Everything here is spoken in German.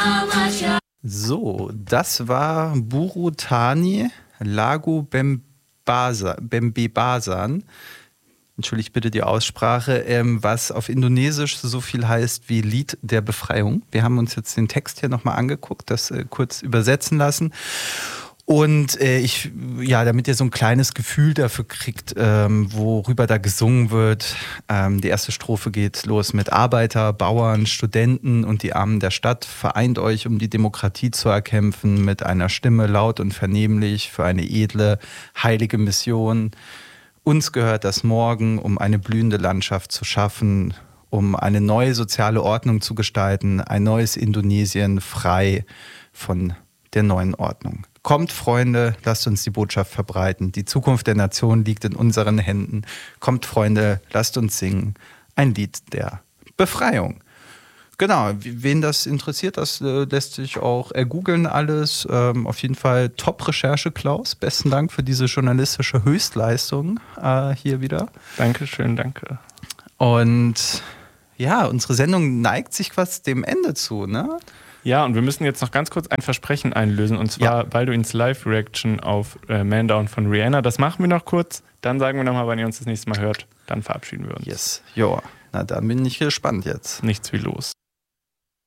So, das war Burutani Lagu Bembebasan. Entschuldigt bitte die Aussprache, was auf Indonesisch so viel heißt wie Lied der Befreiung. Wir haben uns jetzt den Text hier nochmal angeguckt, das kurz übersetzen lassen. Und damit ihr so ein kleines Gefühl dafür kriegt, worüber da gesungen wird. Die erste Strophe geht los mit Arbeiter, Bauern, Studenten und die Armen der Stadt. Vereint euch, um die Demokratie zu erkämpfen, mit einer Stimme laut und vernehmlich für eine edle, heilige Mission. Uns gehört das Morgen, um eine blühende Landschaft zu schaffen, um eine neue soziale Ordnung zu gestalten, ein neues Indonesien frei von der neuen Ordnung. Kommt, Freunde, lasst uns die Botschaft verbreiten. Die Zukunft der Nation liegt in unseren Händen. Kommt, Freunde, lasst uns singen. Ein Lied der Befreiung. Genau, wen das interessiert, das lässt sich auch ergoogeln alles. Auf jeden Fall Top-Recherche, Klaus. Besten Dank für diese journalistische Höchstleistung hier wieder. Dankeschön, danke. Und ja, unsere Sendung neigt sich quasi dem Ende zu, ne? Ja, und wir müssen jetzt noch ganz kurz ein Versprechen einlösen. Und zwar Balduins Live-Reaction auf Man Down von Rihanna. Das machen wir noch kurz. Dann sagen wir nochmal, wann ihr uns das nächste Mal hört. Dann verabschieden wir uns. Yes, joa. Na, dann bin ich gespannt jetzt. Nichts wie los.